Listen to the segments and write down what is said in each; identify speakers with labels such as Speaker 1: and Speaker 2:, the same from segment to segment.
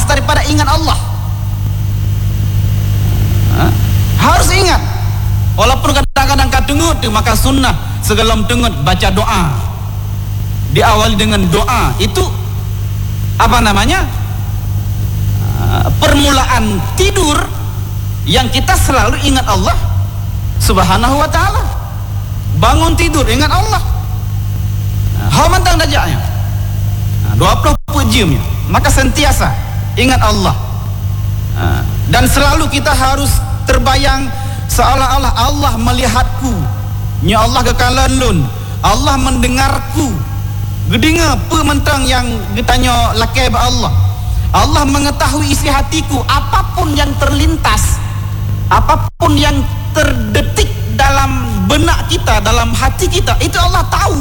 Speaker 1: lepas daripada ingat Allah. Harus ingat. Walaupun kadang-kadang katungut, maka sunnah segelam tungut baca doa. Diawali dengan doa. Itu apa namanya? Permulaan tidur yang kita selalu ingat Allah Subhanahu wa ta'ala. Bangun tidur ingat Allah. Hamantang dajaknya 20 jam, maka sentiasa ingat Allah. Dan selalu kita harus terbayang seolah-olah Allah melihatku, nya Allah kekalan lun, Allah mendengarku. Gedengar pementang yang ditanya lakai ba Allah. Allah mengetahui isi hatiku, apapun yang terlintas, apapun yang terdetik dalam benak kita, dalam hati kita, itu Allah tahu.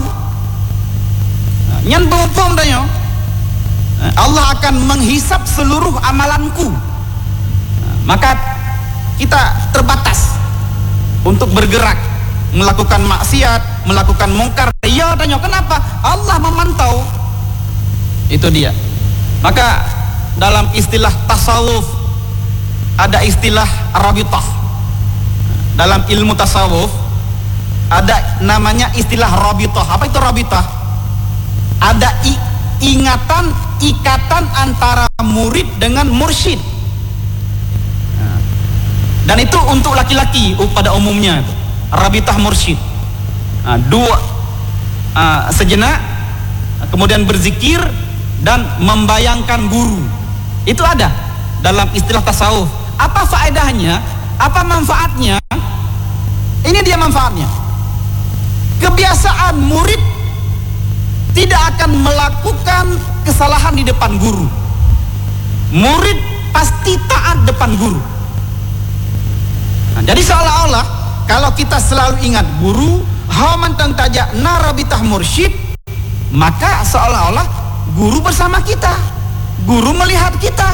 Speaker 1: Nyan bopom tanya, Allah akan menghisap seluruh amalanku. Maka kita terbatas untuk bergerak, melakukan maksiat, melakukan mungkar. Ya tanya, kenapa? Allah memantau. Itu dia. Maka dalam istilah tasawuf ada istilah rabitah. Dalam ilmu tasawuf ada namanya istilah rabitah. Apa itu rabitah? Ada ingatan, ikatan antara murid dengan mursyid. Dan itu untuk laki-laki pada umumnya, rabitah mursyid. Sejenak kemudian berzikir dan membayangkan guru. Itu ada dalam istilah tasawuf. Apa faedahnya? Apa manfaatnya? Ini dia manfaatnya. Kebiasaan murid tidak akan melakukan kesalahan di depan guru. Murid pasti taat depan guru. Jadi seolah-olah kalau kita selalu ingat guru, hamantang tajak narabitah mursyid, maka seolah-olah guru bersama kita, guru melihat kita.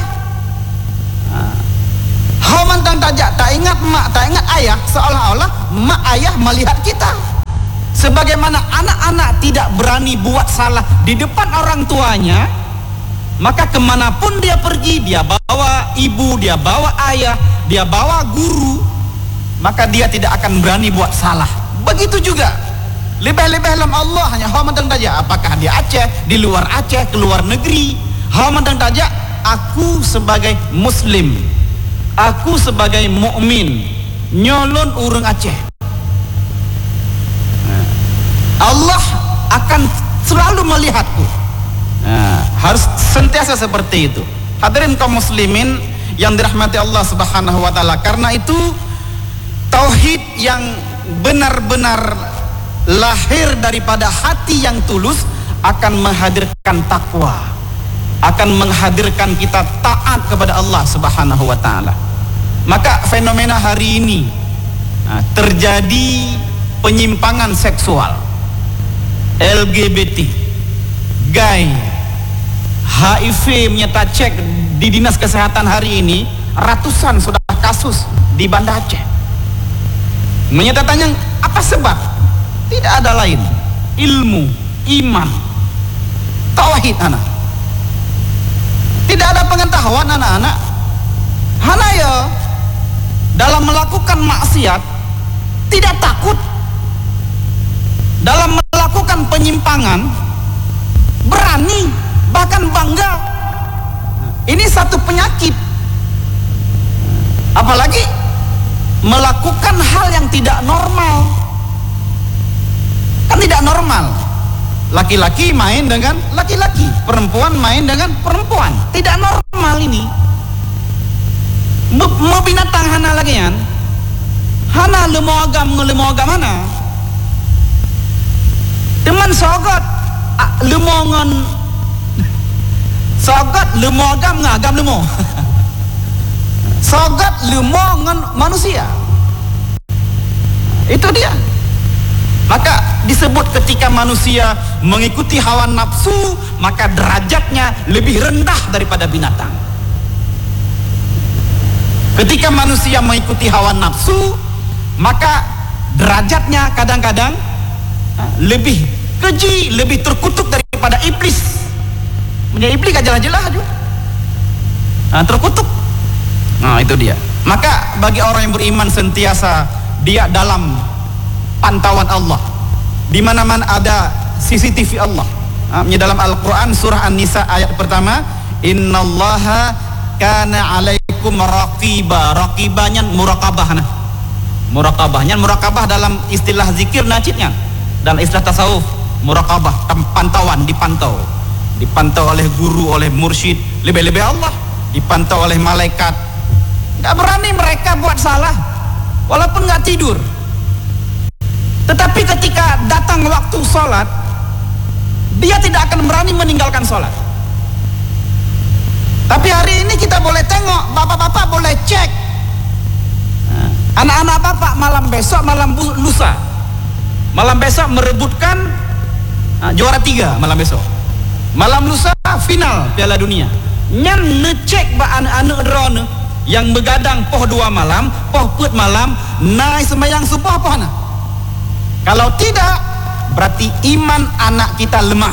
Speaker 1: Hamantang tajak tak ingat mak, tak ingat ayah, seolah-olah mak ayah melihat kita. Sebagaimana anak-anak tidak berani buat salah di depan orang tuanya, maka kemanapun dia pergi, dia bawa ibu, dia bawa ayah, dia bawa guru, maka dia tidak akan berani buat salah. Begitu juga lebih-lebih dalam Allah hanya hamantang tajak, apakah di Aceh, di luar Aceh, ke luar negeri, hamantang tajak, aku sebagai muslim, aku sebagai mukmin, nyolon urang Aceh. Allah akan selalu melihatku. Harus sentiasa seperti itu. Hadirin kaum muslimin yang dirahmati Allah Subhanahu wa ta'ala. Karena itu tauhid yang benar-benar lahir daripada hati yang tulus akan menghadirkan takwa, akan menghadirkan kita taat kepada Allah Subhanahu wa ta'ala. Maka fenomena hari ini terjadi penyimpangan seksual, LGBT, gay, HIV menyata cek di dinas kesehatan hari ini ratusan sudah kasus di Banda Aceh. Menyata tanya apa sebab? Tidak ada lain, ilmu, iman, tauhid anak. Tidak ada pengetahuan anak-anak. Hanaya dalam melakukan maksiat tidak takut. Dalam melakukan penyimpangan berani, bahkan bangga. Ini satu penyakit. Apalagi melakukan hal yang tidak normal. Kan tidak normal. Laki-laki main dengan laki-laki, perempuan main dengan perempuan. Tidak normal ini. Mau binatang hana lagi kan? Hana lemogam mana? Teman sogot lemongan sogot lemogam ngagam lemo. Sogot lemongan manusia. Itu dia. Maka disebut ketika manusia mengikuti hawa nafsu, maka derajatnya lebih rendah daripada binatang. Ketika manusia mengikuti hawa nafsu, maka derajatnya kadang-kadang lebih keji, lebih terkutuk daripada iblis. Punya iblis kan jelas-jelas aja. terkutuk. Itu dia. Maka bagi orang yang beriman sentiasa dia dalam pantauan Allah. Di mana-mana ada CCTV Allah. Dalam Al-Quran surah An-Nisa ayat pertama, innallaha kana alaikum raqiba. Raqibanya murakabah. Murakabah dalam istilah zikir najidnya, dalam istilah tasawuf murakabah, pantauan, dipantau oleh guru, oleh mursyid, lebih-lebih Allah dipantau oleh malaikat. Gak berani mereka buat salah walaupun gak tidur. Tetapi ketika datang waktu sholat, dia tidak akan berani meninggalkan sholat. Tapi hari ini kita boleh tengok, bapak-bapak boleh cek, anak-anak bapak malam besok, malam lusa, malam besok merebutkan juara 3 malam besok, malam lusa final Piala Dunia. Nyan ngecek ba anak-anak drone yang begadang poh 2 malam, poh put malam, naik sembahyang subuh poh na. Kalau tidak, berarti iman anak kita lemah,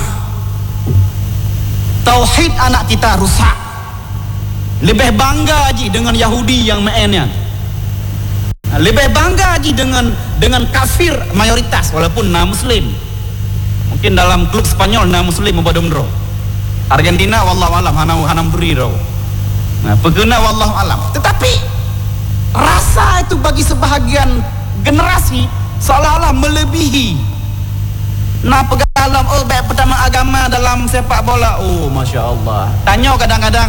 Speaker 1: tauhid anak kita rusak. Lebih bangga aja dengan Yahudi yang mainnya, lebih bangga aja dengan kafir mayoritas walaupun Muslim. Mungkin dalam klub Spanyol Muslim membadum draw. Argentina wallahu alam hanam beri draw. Pegena wallahu alam. Tetapi rasa itu bagi sebahagian generasi seolah-olah melebihi. Pegalam baik pertama agama dalam sepak bola. Masya Allah. Tanya kadang-kadang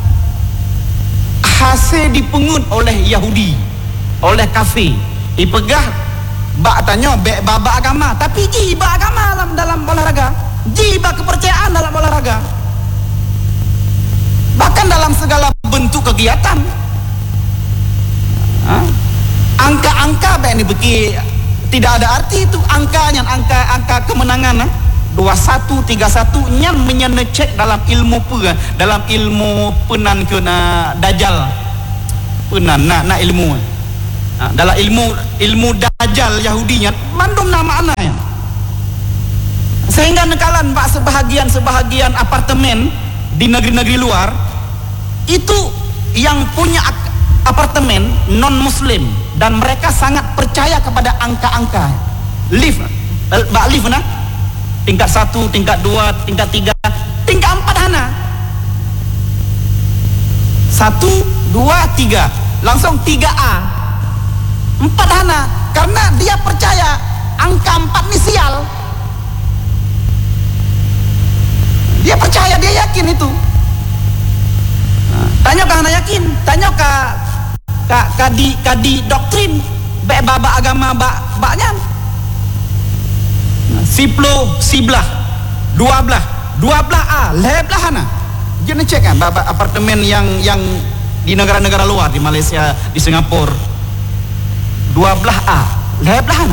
Speaker 1: hasil dipungut oleh Yahudi, oleh kafir, dipegah bak tanya baba agama, tapi jiba agama dalam olahraga, jiba kepercayaan dalam olahraga, bahkan dalam segala bentuk kegiatan. Angka-angka ini bagi tidak ada arti itu angkanya, angka kemenangan 21, 31 nyan menyenecek dalam ilmu dalam ilmu penan kena dajjal penan ilmu dalam ilmu dajjal Yahudinya mandum nama anaknya, sehingga nekalan bak sebahagian apartemen di negeri-negeri luar itu yang punya apartemen non muslim dan mereka sangat percaya kepada angka-angka lift tingkat 1, tingkat 2, tingkat 3, tingkat 4 hana 1, 2, 3 langsung 3A 4 hana, karena dia percaya angka 4 ni sial. Dia percaya, dia yakin itu. Tanya ke anak yakin, tanya ke kadi doktrin baba agama baknya siplo siblah 12A leblah hana. Jangan cek kan baba apartemen yang di negara-negara luar, di Malaysia, di Singapura 12A leblah hana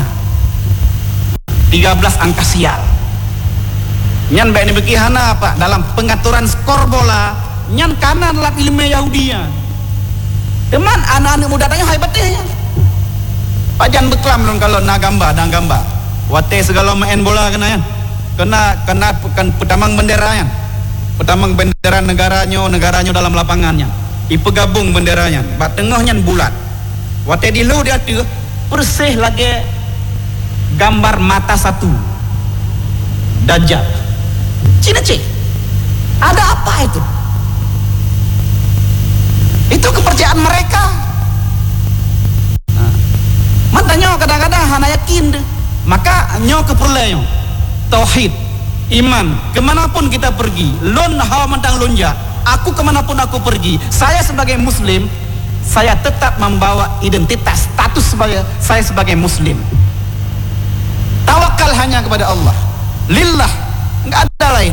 Speaker 1: 13 angka sial. Nyan baik ni bagi hana apa dalam pengaturan skor bola nyan kanan dalam ilmu Yahudiya. Teman anak-anak muda tanya hebatnya. Pajan beklam dong kalau nak gambar dan gambar. Wate segala main bola kena kan. Kena petamang bendera kan. Petamang bendera negaranya dalam lapangannya. Ipegabung benderanya. Bak tengahnya bulat. Wate di lu dia tu persih lagi gambar mata satu. Dajjal. Cina cik. Ada apa itu? Itu kepercayaan mereka. Matanya kadang-kadang hana yakin deh. Maka nyo keperluan tauhid, iman. Kemanapun kita pergi, lon hawa mentang lonja. Aku kemanapun aku pergi, saya sebagai Muslim, saya tetap membawa identitas, status saya sebagai Muslim. Tawakal hanya kepada Allah. Lillah, enggak ada lain.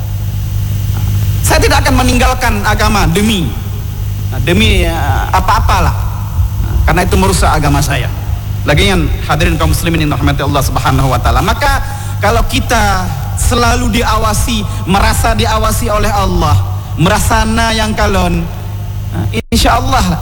Speaker 1: Saya tidak akan meninggalkan agama demi apa-apalah, karena itu merusak agama saya. Lagi yang hadirin kaum muslimin yang rahmati Allah Subhanahu wa taala. Maka kalau kita selalu merasa diawasi oleh Allah, merasana yang kalon, insyaallah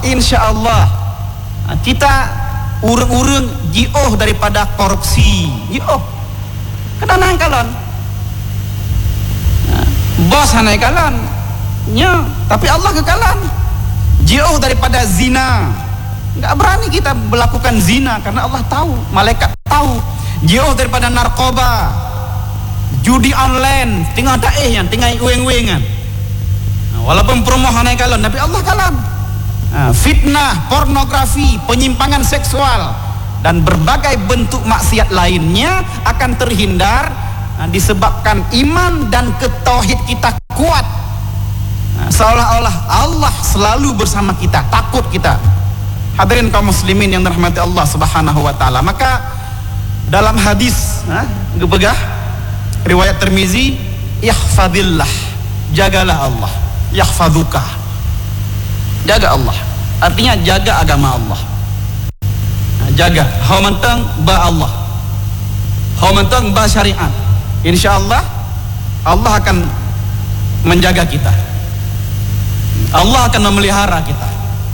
Speaker 1: kita urung-urung jioh daripada korupsi. Jioh. Kenapa kalon? Bos hanai kalon. Ya, tapi Allah kekalan. Jauh daripada zina. Enggak berani kita melakukan zina karena Allah tahu, malaikat tahu. Jauh daripada narkoba, judi online, tinggal daehnya, tinggal ueng-uengan. Walaupun permohonan kalan, tapi Allah kalam. Fitnah, pornografi, penyimpangan seksual dan berbagai bentuk maksiat lainnya akan terhindar disebabkan iman dan ketauhid kita kuat. Seolah-olah Allah selalu bersama kita, takut kita. Hadirin kaum muslimin yang dirahmati Allah Subhanahu wa taala. Maka dalam hadis gepegah riwayat Tirmizi, ihfazillah, jagalah Allah, yahfazuka, jaga Allah, artinya jaga agama Allah, jaga haumantang ba Allah, haumantang ba syariat. InsyaAllah Allah akan menjaga kita, Allah akan memelihara kita.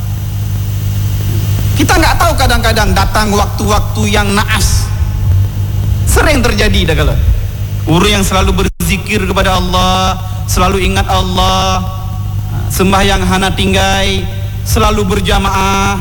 Speaker 1: Kita nggak tahu, kadang-kadang datang waktu-waktu yang naas. Sering terjadi dah kalau orang yang selalu berzikir kepada Allah, selalu ingat Allah, sembahyang hana tinggai, selalu berjamaah.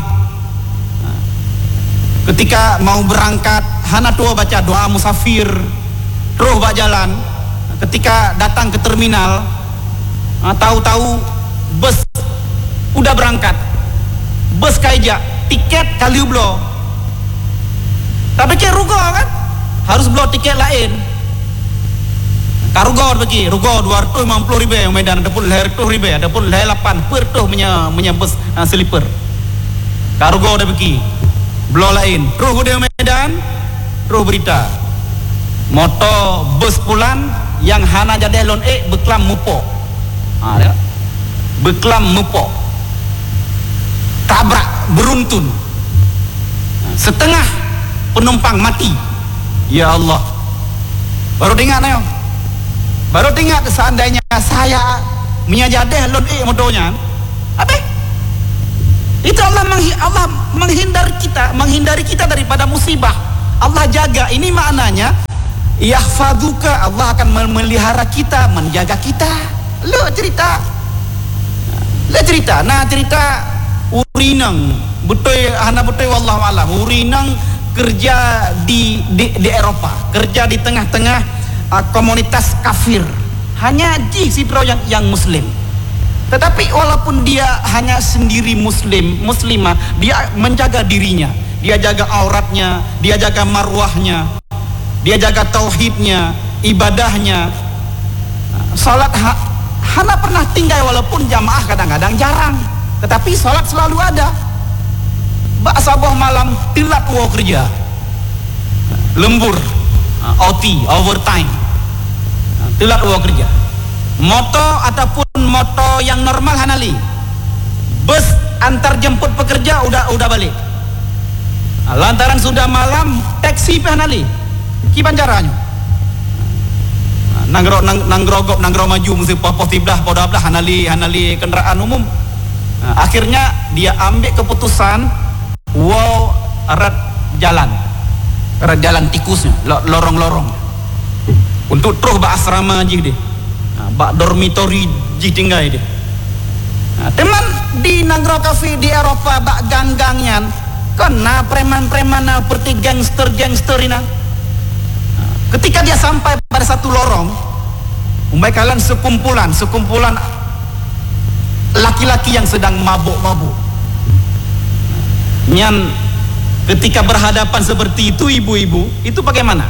Speaker 1: Ketika mau berangkat hana tua baca doa musafir, terus bak jalan. Ketika datang ke terminal, tahu-tahu bus udah berangkat, bus kaijak, tiket kali belo. Tak pikir rugo kan, harus belo tiket lain. Karugo bagi rugo 250 ribu yang Medan, ada pun leher 2 ribu, ada pun leher 8 per tuh punya bus sleeper. Karugo ada bagi belo lain, terus udah Medan, terus berita moto bus pulang yang hana jadi lon beklam mupo. Beklam mupo, tabrak beruntun, setengah penumpang mati. Ya Allah, baru dengar ayo, baru dengar seandainya saya menyajadeh lon motonya, apa? Itu Allah menghindari kita daripada musibah. Allah jaga. Ini maknanya yahfazuka, Allah akan memelihara kita, menjaga kita. Lo cerita, nah cerita urinang betul, hana betul wallahu alam. Urinang kerja di Eropa, kerja di tengah-tengah komunitas kafir, hanya sidro yang muslim. Tetapi walaupun dia hanya sendiri muslimah, dia menjaga dirinya, dia jaga auratnya, dia jaga marwahnya, dia jaga tauhidnya, ibadahnya. Salat hana pernah tinggal, walaupun jamaah kadang-kadang jarang, tetapi salat selalu ada. Bak sabah malam tilat wo kerja, lembur, OT, overtime, tilat wo kerja. Moto ataupun moto yang normal hanali, bus antar jemput pekerja udah balik. Lantaran sudah malam, taksi hanali, kiban caranya. Nanggro maju mesti popoh tiblah podablah hanali kendaraan umum. Akhirnya dia ambil keputusan rat jalan tikusnya, lorong-lorong untuk terus bak asrama aja deh, bak dormitory jih tinggal deh. Teman di Nanggro Cafe di Eropa bak gang-gangnya kena preman-preman seperti gangster ini. Ketika dia sampai pada satu lorong, umai kalian sekumpulan laki-laki yang sedang mabuk-mabuk. Nyan ketika berhadapan seperti itu, ibu-ibu itu bagaimana?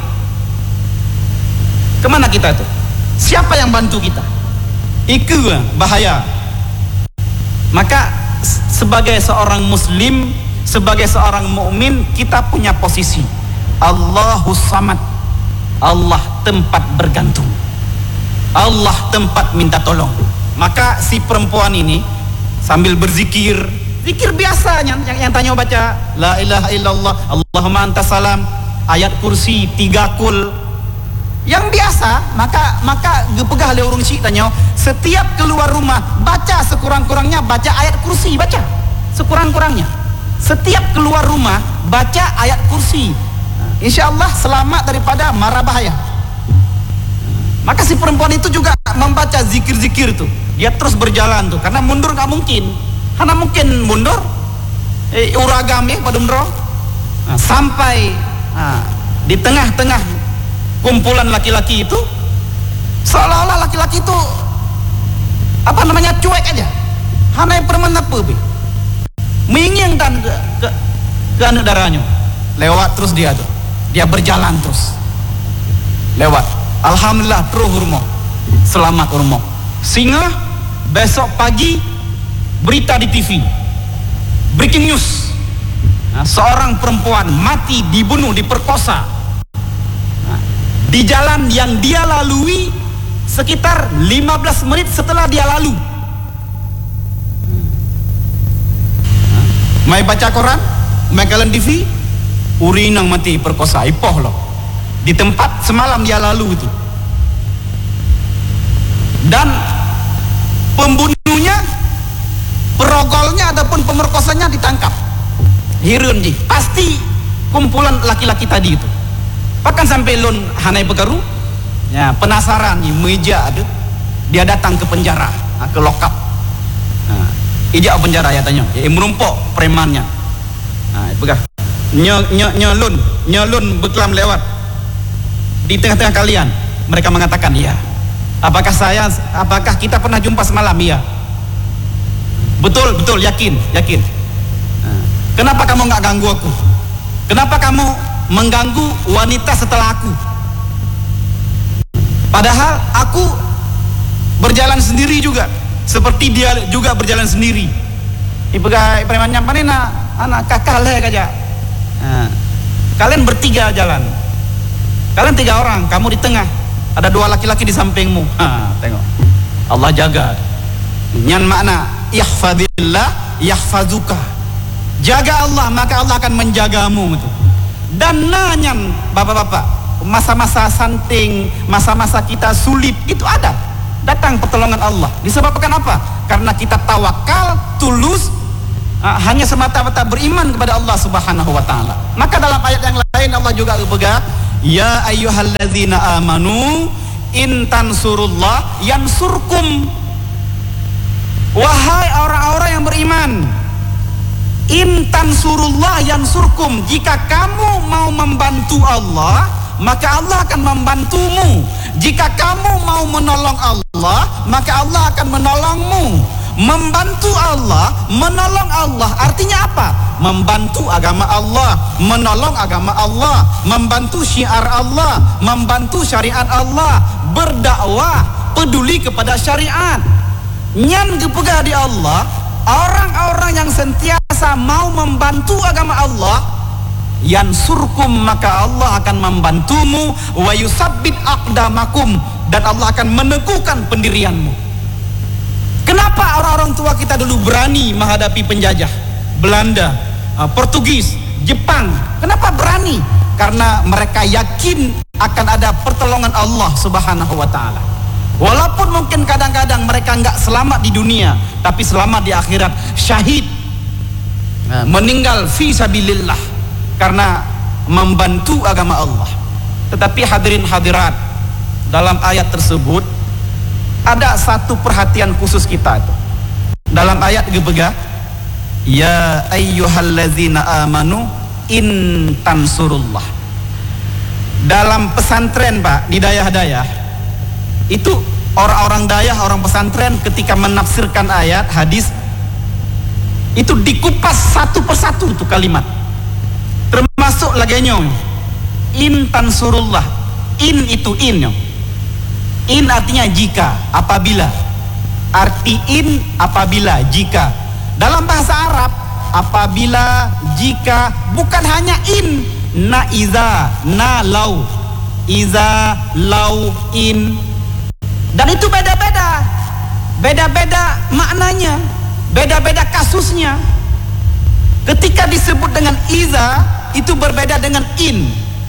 Speaker 1: Kemana kita itu? Siapa yang bantu kita? Itu bahaya. Maka sebagai seorang muslim, sebagai seorang mukmin, kita punya posisi Allahus Samad. Allah tempat bergantung, Allah tempat minta tolong. Maka si perempuan ini sambil berzikir, zikir biasanya yang tanya baca la ilaha illallah Allahumma antas salam, ayat kursi 3 kul yang biasa. Maka gepegah le urung cik tanya, setiap keluar rumah baca sekurang-kurangnya, baca ayat kursi, baca sekurang-kurangnya setiap keluar rumah baca ayat kursi. InsyaAllah selamat daripada mara bahaya. Maka si perempuan itu juga membaca zikir-zikir itu. dia terus berjalan tuh, karena mundur nggak mungkin, karena mungkin mundur uragam ya padumro. Sampai di tengah-tengah kumpulan laki-laki itu, seolah-olah laki-laki itu cuek aja, hanya permen apa minging dan ke anak darahnya, lewat terus dia tuh, dia berjalan terus lewat. Alhamdulillah terus hurmo, selamat hurmo. Sehingga besok pagi berita di TV, breaking news, seorang perempuan mati, dibunuh, diperkosa di jalan yang dia lalui sekitar 15 menit setelah dia lalu. Mai baca koran, mai kalian TV, urinang mati perkosa, ipoh loh, di tempat semalam dia lalu itu. Dan pembunuhnya, perogolnya ataupun pemerkosanya ditangkap. Hirun ji, pasti kumpulan laki-laki tadi itu. Bahkan sampai lon hanai begaru, ya penasaran ji, meja ada, dia datang ke penjara, ke lokap. Ijak penjara ya tanya, ya menumpuk premannya. Begah, nyelun beklam lewat di tengah-tengah kalian. Mereka mengatakan iya. Apakah kita pernah jumpa semalam? Iya. Betul, yakin. Kenapa kamu nggak ganggu aku? Kenapa kamu mengganggu wanita setelah aku? Padahal aku berjalan sendiri juga, seperti dia juga berjalan sendiri. Ibagai preman nyampanin anak kakak leh aja. Kalian bertiga jalan. Kalian 3 orang, kamu di tengah. Ada 2 laki-laki di sampingmu. Tengok. Allah jaga. Nyan makna ihfazillah yahfazuka. Jaga Allah, maka Allah akan menjagamu gitu. Dan nanyan bapak-bapak, masa-masa santing, masa-masa kita sulit itu ada. Datang pertolongan Allah. Disebabkan apa? Karena kita tawakal, tulus, hanya semata-mata beriman kepada Allah Subhanahu wa taala. Maka dalam ayat yang lain Allah juga berpegang, ya ayyuhalladzina amanu in tansurullah yansurkum. Wahai orang-orang yang beriman, in tansurullah yansurkum, jika kamu mau membantu Allah, maka Allah akan membantumu. Jika kamu mau menolong Allah, maka Allah akan menolongmu. Membantu Allah, menolong Allah artinya apa? Membantu agama Allah, menolong agama Allah, membantu syiar Allah, membantu syariat Allah, berdakwah, peduli kepada syariat. Nyan gepegah di Allah, orang-orang yang sentiasa mau membantu agama Allah, yansurkum, maka Allah akan membantumu, wa yusabbit aqdamakum, dan Allah akan meneguhkan pendirianmu. Kenapa orang-orang tua kita dulu berani menghadapi penjajah Belanda, Portugis, Jepang? Kenapa berani? Karena mereka yakin akan ada pertolongan Allah Subhanahu wa taala. Walaupun mungkin kadang-kadang mereka enggak selamat di dunia, tapi selamat di akhirat, syahid, meninggal fi sabilillah karena membantu agama Allah. Tetapi hadirin hadirat, dalam ayat tersebut ada satu perhatian khusus kita itu. Dalam ayat gebega, ya ayyuhalladzina amanu in tansurullah. Dalam pesantren Pak, di dayah-dayah itu, orang-orang dayah, orang pesantren ketika menafsirkan ayat hadis itu dikupas satu persatu itu kalimat, termasuk laganya in tansurullah. In itu in artinya jika, apabila. Arti in apabila, jika. Dalam bahasa Arab, apabila, jika, bukan hanya in, na iza, na lau, iza, lau, in. Dan itu beda-beda, beda-beda maknanya, beda-beda kasusnya. Ketika disebut dengan iza, itu berbeda dengan in.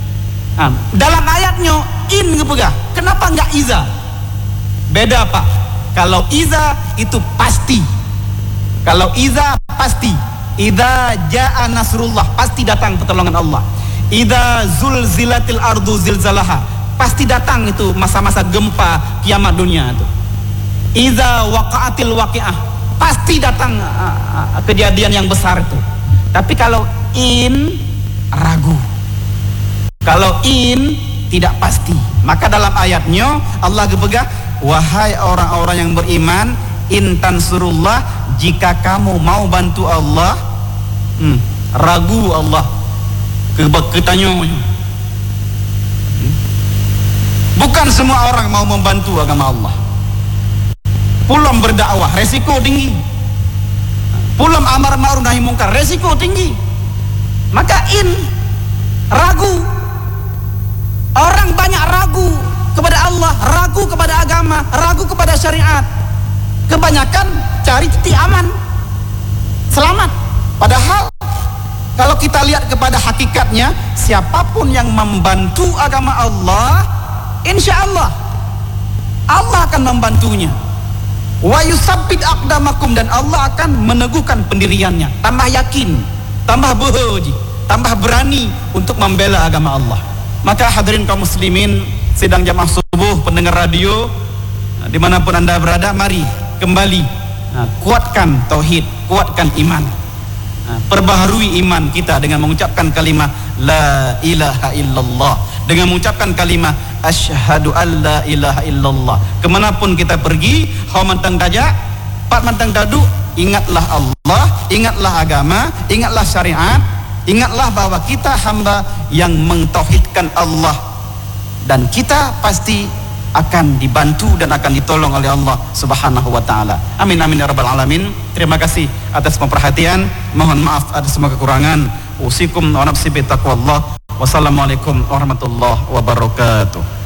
Speaker 1: Dalam ayatnya in ngepegah, kenapa enggak iza? Beda Pak. Kalau iza itu pasti, kalau iza pasti. Idza jaa nasrullah, pasti datang pertolongan Allah. Idza zulzilatil ardu zilzalaha, pasti datang itu masa-masa gempa kiamat dunia itu. Iza waqa'atil waqi'ah, pasti datang kejadian yang besar itu. Tapi kalau in, ragu. Kalau in, tidak pasti. Maka dalam ayatnya Allah berpegang, wahai orang-orang yang beriman, in tansurullah, jika kamu mau bantu Allah, ragu Allah ketanya. Bukan semua orang mau membantu agama Allah. Pulang berdakwah resiko tinggi, pulang amar ma'ruf nahi mungkar resiko tinggi. Maka in, ragu. Orang banyak ragu kepada Allah, ragu kepada agama, ragu kepada syariat. Kebanyakan cari titik aman, selamat. Padahal kalau kita lihat kepada hakikatnya, siapapun yang membantu agama Allah, insya Allah Allah akan membantunya. Wa yusabbit aqdamakum, dan Allah akan meneguhkan pendiriannya. Tambah yakin, tambah berhaji, tambah berani untuk membela agama Allah. Maka hadirin kaum muslimin, sidang jamaah subuh, pendengar radio, dimanapun anda berada, mari kembali kuatkan tauhid, kuatkan iman, perbaharui iman kita dengan mengucapkan kalimah la ilaha illallah, dengan mengucapkan kalimah asyhadu an la ilaha illallah. Kemanapun kita pergi, mantang dajak, pat mantang dadu, ingatlah Allah, ingatlah agama, ingatlah syariat, ingatlah bahwa kita hamba yang mentauhidkan Allah, dan kita pasti akan dibantu dan akan ditolong oleh Allah Subhanahu wa taala. Amin amin ya rabbal alamin. Terima kasih atas perhatian. Mohon maaf atas semua kekurangan. Usikum wa nafsi bi taqwallah. Wassalamualaikum warahmatullahi wabarakatuh.